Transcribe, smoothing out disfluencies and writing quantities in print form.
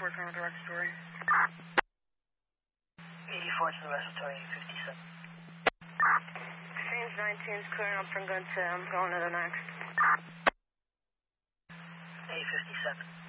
on the direct story. 84 to the respiratory, 57. Change 19's clearing up from good to I'm going to the next. 857.